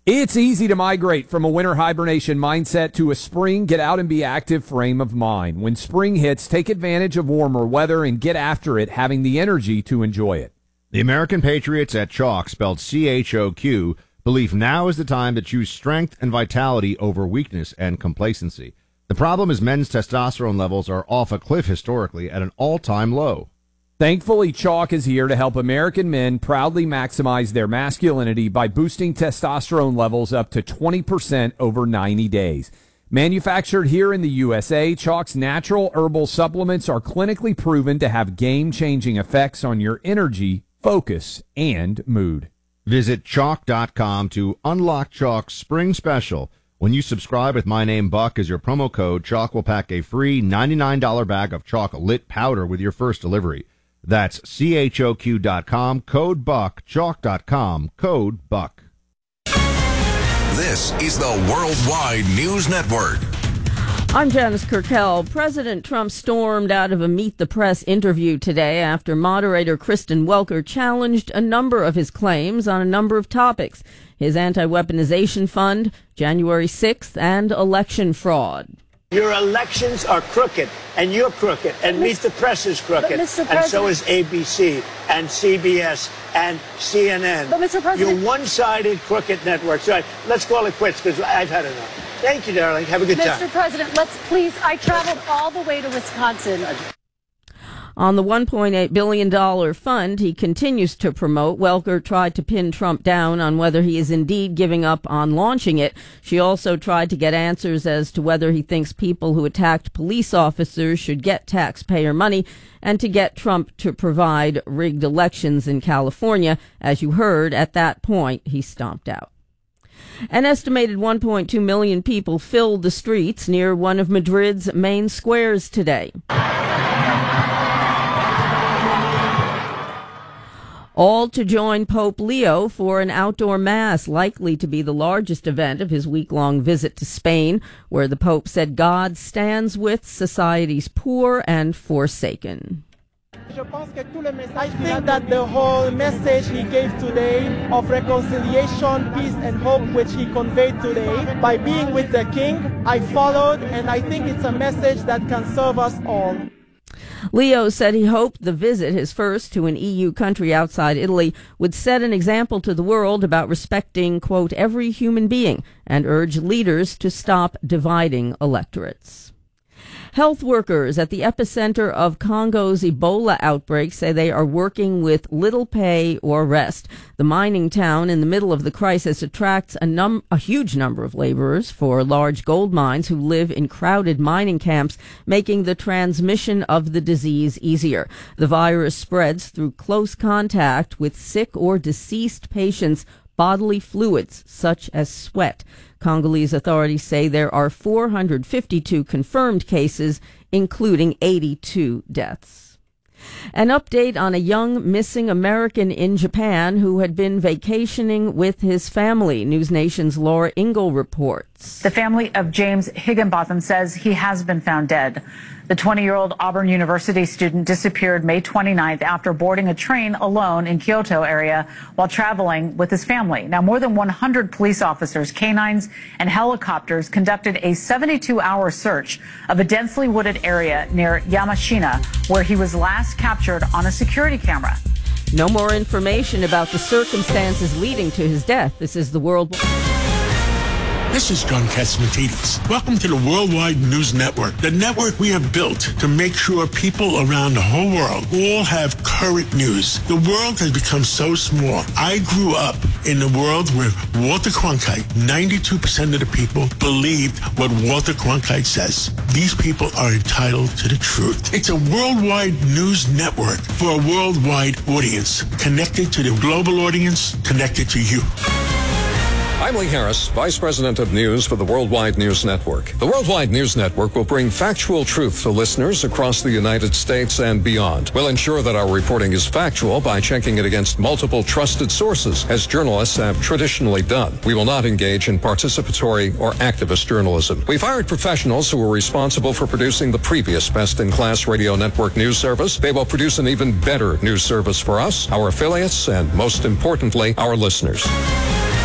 It's easy to migrate from a winter hibernation mindset to a spring get out and be active frame of mind. When spring hits, take advantage of warmer weather and get after it, having the energy to enjoy it. The American Patriots at Chalk, spelled CHOQ, believe now is the time to choose strength and vitality over weakness and complacency. The problem is men's testosterone levels are off a cliff historically at an all-time low. Thankfully, Chalk is here to help American men proudly maximize their masculinity by boosting testosterone levels up to 20% over 90 days. Manufactured here in the USA, Chalk's natural herbal supplements are clinically proven to have game-changing effects on your energy, focus, and mood. Visit Chalk.com to unlock Chalk's spring special. When you subscribe with my name Buck as your promo code, Chalk will pack a free $99 bag of Chalk Lit Powder with your first delivery. That's CHOQ.com, code BUCK, Chalk.com, code BUCK. This is the Worldwide News Network. I'm Janice Kirkell. President Trump stormed out of a Meet the Press interview today after moderator Kristen Welker challenged a number of his claims on a number of topics. His anti-weaponization fund, January 6th, and election fraud. Your elections are crooked, and you're crooked, and Meet the Press is crooked, and so is ABC, and CBS, and CNN. But Mr. President, you're one-sided crooked networks. All right, let's call it quits, because I've had enough. Thank you, darling. Have a good time. Mr. President, let's please, I traveled all the way to Wisconsin. On the $1.8 billion fund he continues to promote, Welker tried to pin Trump down on whether he is indeed giving up on launching it. She also tried to get answers as to whether he thinks people who attacked police officers should get taxpayer money, and to get Trump to provide rigged elections in California. As you heard, at that point, he stomped out. An estimated 1.2 million people filled the streets near one of Madrid's main squares today. All to join Pope Leo for an outdoor mass, likely to be the largest event of his week-long visit to Spain, where the Pope said God stands with society's poor and forsaken. I think that the whole message he gave today of reconciliation, peace, and hope, which he conveyed today, by being with the King, I followed, and I think it's a message that can serve us all. Leo said he hoped the visit, his first to an EU country outside Italy, would set an example to the world about respecting, quote, every human being, and urge leaders to stop dividing electorates. Health workers at the epicenter of Congo's Ebola outbreak say they are working with little pay or rest. The mining town in the middle of the crisis attracts a huge number of laborers for large gold mines who live in crowded mining camps, making the transmission of the disease easier. The virus spreads through close contact with sick or deceased patients' bodily fluids, such as sweat. Congolese authorities say there are 452 confirmed cases, including 82 deaths. An update on a young missing American in Japan who had been vacationing with his family. News Nation's Laura Ingle reports. The family of James Higginbotham says he has been found dead. The 20-year-old Auburn University student disappeared May 29th after boarding a train alone in Kyoto area while traveling with his family. Now, more than 100 police officers, canines, and helicopters conducted a 72-hour search of a densely wooded area near Yamashina, where he was last captured on a security camera. No more information about the circumstances leading to his death. This is the World. This is John Catsimatidis. Welcome to the Worldwide News Network, the network we have built to make sure people around the whole world all have current news. The world has become so small. I grew up in a world where Walter Cronkite, 92% of the people believed what Walter Cronkite says. These people are entitled to the truth. It's a worldwide news network for a worldwide audience, connected to the global audience, connected to you. I'm Lee Harris, Vice President of News for the Worldwide News Network. The Worldwide News Network will bring factual truth to listeners across the United States and beyond. We'll ensure that our reporting is factual by checking it against multiple trusted sources, as journalists have traditionally done. We will not engage in participatory or activist journalism. We've hired professionals who are responsible for producing the previous best-in-class radio network news service. They will produce an even better news service for us, our affiliates, and most importantly, our listeners.